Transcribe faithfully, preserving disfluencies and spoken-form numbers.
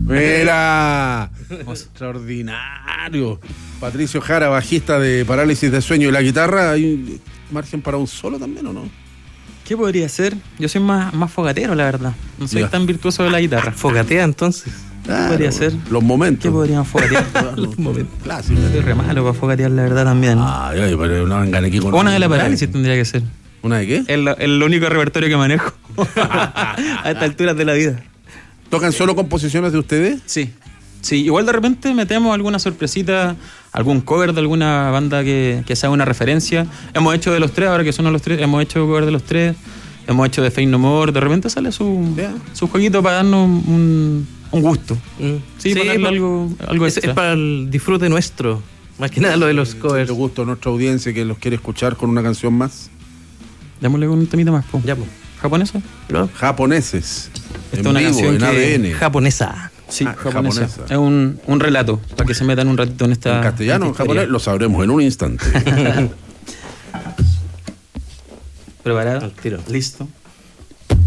Mira, extraordinario. Patricio Jara, bajista de Parálisis de Sueño y la guitarra. ¿Hay margen para un solo también o no? ¿Qué podría ser? Yo soy más, más fogatero, la verdad. No soy Ya. tan virtuoso de la guitarra. Fogatea entonces. Claro, podría ser? Los momentos. ¿Qué podríamos fogatear? Los momentos. Clásicos. Estoy re malo para fogatear, la verdad, también. Ay, ay, pero no vengan aquí con... Una de la parálisis tendría que ser. ¿Una de qué? Es la- el único repertorio que manejo a estas alturas de la vida. ¿Tocan solo composiciones de ustedes? Sí. Sí, igual de repente metemos alguna sorpresita, algún cover de alguna banda que, que sea una referencia. Hemos hecho de los tres, ahora que son los tres, hemos hecho cover de los tres, hemos hecho de Faith No More, de repente sale su, Yeah. su jueguito para darnos un, un gusto. Mm. Sí, ponerle pa- algo, algo es, extra. es para el disfrute nuestro. Más que nada lo de los covers. ¿Le gusta a nuestra audiencia que los quiere escuchar con una canción más? Démosle con un temita más, po. Ya, pues. ¿Japonesa? ¿No? Japoneses. Esta En es una vivo, canción en que- A D N. Japonesa. Sí, Ah, japonesa. japonesa. Es un, un relato, para que se metan un ratito en esta... ¿En castellano o en esta historia. japonés? Lo sabremos en un instante. ¿Preparado? Al tiro. Listo.